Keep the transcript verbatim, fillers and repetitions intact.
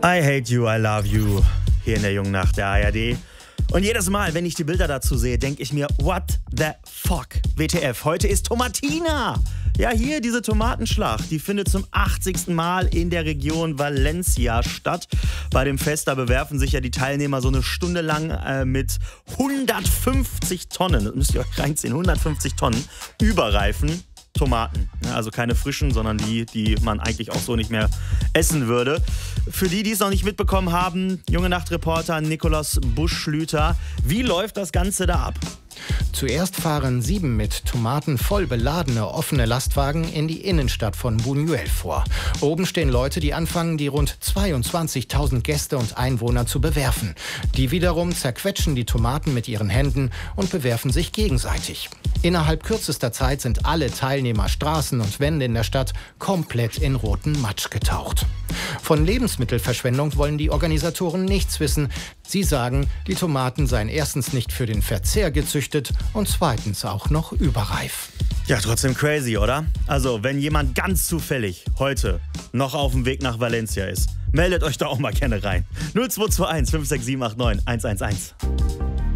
I hate you, I love you. Hier in der jungen Nacht der A R D. Und jedes Mal, wenn ich die Bilder dazu sehe, denke ich mir, what the fuck? W T F, heute ist Tomatina. Ja, hier diese Tomatenschlacht, die findet zum achtzigsten Mal in der Region Valencia statt. Bei dem Fest, da bewerfen sich ja die Teilnehmer so eine Stunde lang äh, mit hundertfünfzig Tonnen, das müsst ihr euch reinziehen, hundertfünfzig Tonnen überreifen Tomaten. Ja, also keine frischen, sondern die, die man eigentlich auch so nicht mehr essen würde. Für die, die es noch nicht mitbekommen haben, junge Nachtreporter Nikolaus Busch-Schlüter, wie läuft das Ganze da ab? Zuerst fahren sieben mit Tomaten voll beladene offene Lastwagen in die Innenstadt von Buñuel vor. Oben stehen Leute, die anfangen, die rund zweiundzwanzigtausend Gäste und Einwohner zu bewerfen. Die wiederum zerquetschen die Tomaten mit ihren Händen und bewerfen sich gegenseitig. Innerhalb kürzester Zeit sind alle Teilnehmer, Straßen und Wände in der Stadt komplett in roten Matsch getaucht. Von Lebensmittelverschwendung wollen die Organisatoren nichts wissen. Sie sagen, die Tomaten seien erstens nicht für den Verzehr gezüchtet und zweitens auch noch überreif. Ja, trotzdem crazy, oder? Also, wenn jemand ganz zufällig heute noch auf dem Weg nach Valencia ist, meldet euch da auch mal gerne rein. null zwei zwei eins fünf sechs sieben acht neun eins eins eins.